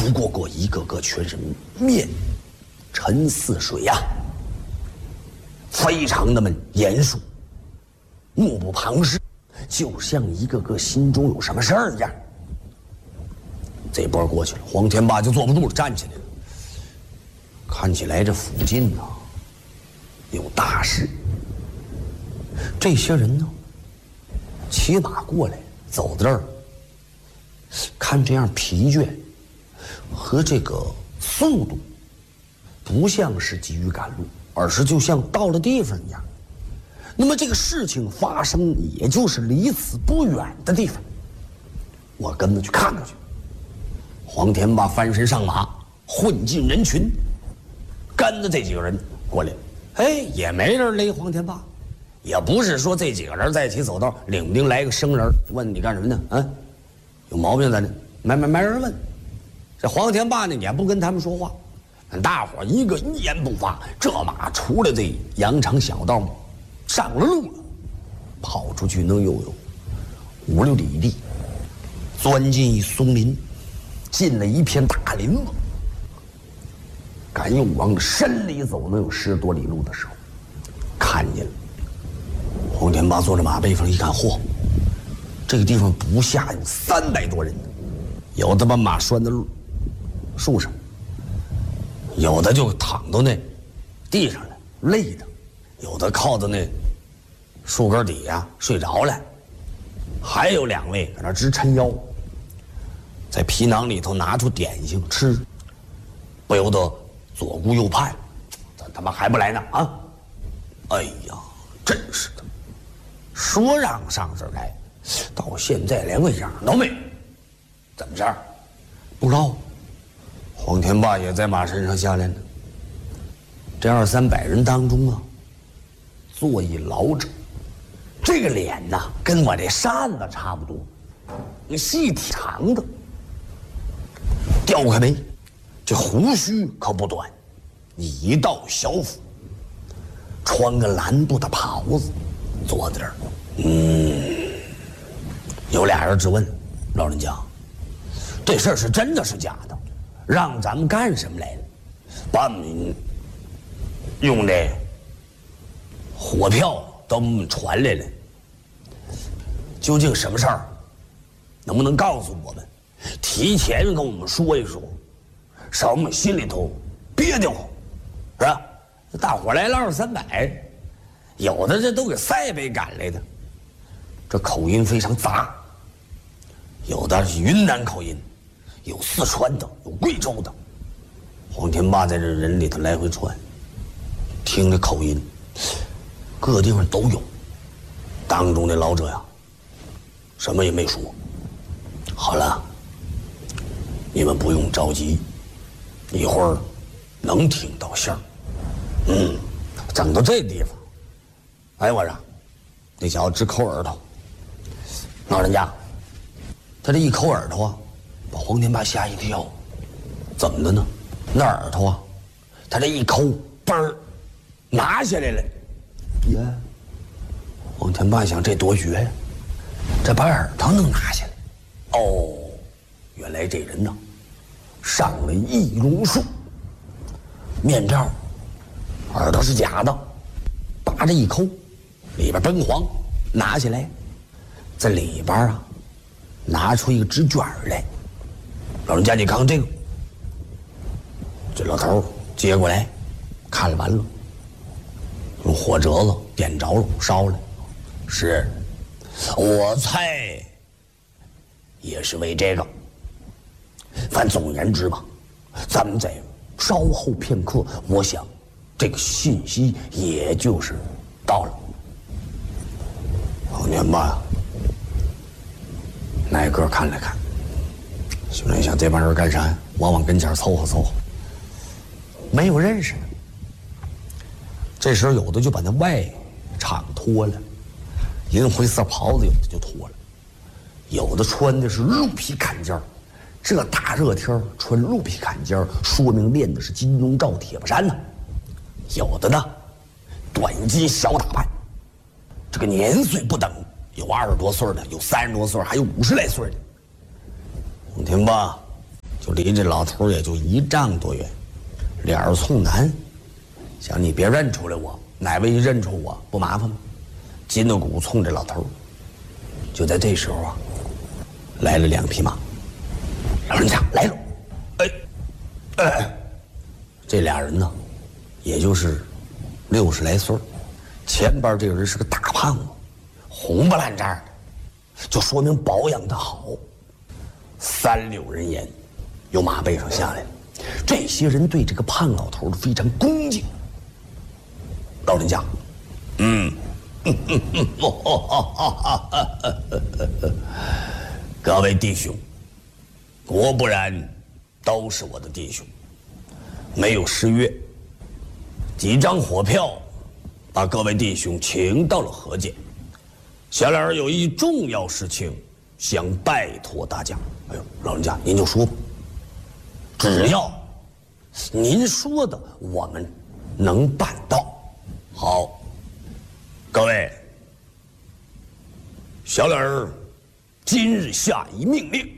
不过一个个全是面沉似水呀，非常的严肃，目不旁视，就像一个个心中有什么事儿一样。这波过去了，黄天霸就坐不住了，站起来了。看起来这附近呢有大事。这些人呢骑马过来，走到这儿，看这样疲倦和这个速度，不像是急于赶路，而是就像到了地方一样。那么这个事情发生也就是离此不远的地方，我跟着去看看去。黄天霸翻身上马，混进人群，跟着这几个人过来。哎，也没人勒黄天霸，也不是说这几个人在一起走道，领不定来个生人问你干什么呢？啊，有毛病在呢？没人问。这黄天霸呢也不跟他们说话，大伙一个一言不发。这马出了这羊肠小道，上了路了，跑出去能有5、6里地，钻进一松林，进了一片大林子。赶又往深里走，能有10多里路的时候，看见了黄天霸坐着马背上，一看，嚯，这个地方不下有300多人，有的把马拴在树上，有的就躺到那地上了，累的；有的靠在那树根底下睡着了，还有2位搁那直抻腰，在皮囊里头拿出点心吃，不由得左顾右盼，怎他妈还不来呢？啊！哎呀，真是的，说让上这儿来，到现在连个影都没有，怎么着？不知道。黄天霸也在马身上下来呢。这200、300人当中啊，坐一老者，这个脸呐，跟我这扇子差不多，那细体长的，吊开眉，这胡须可不短，一道小腹，穿个蓝布的袍子，坐在这儿。有俩人质问老人家，这事儿是真的是假的？让咱们干什么来了？把我们用这火票都传来了，究竟什么事儿？能不能告诉我们？提前跟我们说一说，使我们心里头憋得慌，是吧？大伙来了200、300，有的这都给塞北赶来的，这口音非常杂，有的是云南口音，有四川的，有贵州的。黄天霸在这人里头来回窜，听这口音，各个地方都有。当中的老者呀，什么也没说。好了，你们不用着急，一会儿能听到信儿。整到这地方，哎，我说，那小子直抠耳朵。老人家，他这一抠耳朵啊，把黄天霸吓一跳。怎么的呢？那耳朵啊，他这一抠，嘣儿，拿下来了。耶！黄天霸想，这多绝呀！这把耳朵能拿下来。哦，原来这人呢，上了易容术，面罩，耳朵是假的，拔着一抠，里边崩黄，拿下来，在里边啊，拿出一个纸卷来。老人家，你看看这个。这老头接过来，看了完了，用火折子点着了，烧了。是，我猜也是为这个。反正总而言之吧，咱们在稍后片刻，我想这个信息也就是到了。黄天霸挨个看了看，心里想这帮人干啥呀？我往跟前凑合凑合。没有认识的。这时候有的就把那外氅脱了，银灰色袍子有的就脱了，有的穿的是鹿皮坎肩儿。这大热天穿鹿皮坎肩儿，说明练的是金钟罩铁布衫呢。有的呢，短襟小打扮，这个年岁不等，有20多岁的，有30多岁，还有50来岁的。黄天霸就离这老头也就1丈多远，脸儿冲南，想你别认出来我，哪位一认出我不麻烦吗？筋斗骨冲这老头。就在这时候啊，来了2匹马。老人家来了，这俩人呢，也就是60来岁，前边这个人是个大胖子，红不烂渣的，就说明保养的好。3、6人言，由马背上下来了。这些人对这个胖老头非常恭敬。老人家，各位弟兄，果不然，都是我的弟兄。没有失约，几张火票，把各位弟兄请到了河间。小脸儿有一重要事情，想拜托大家。哎呦，老人家您就说吧，只要您说的，我们能办到。好，各位，小脸儿今日下一命令，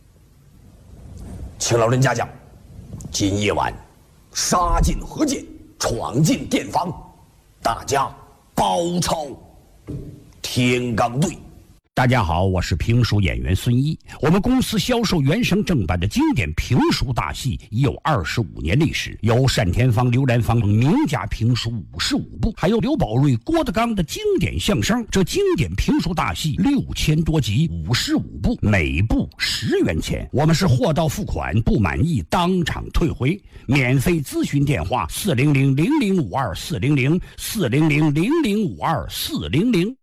请老人家讲，今夜晚杀进河间，闯进店房，大家包抄天罡队。 大家好，我是评书演员孙一。我们公司销售原声正版的经典评书大戏已有25年历史，有单田芳、刘兰芳名家评书55部，还有刘宝瑞、郭德纲的经典相声。这经典评书大戏6000多集，55部，每部10元钱。我们是货到付款，不满意当场退回。免费咨询电话：400-0052-400，400-0052-400。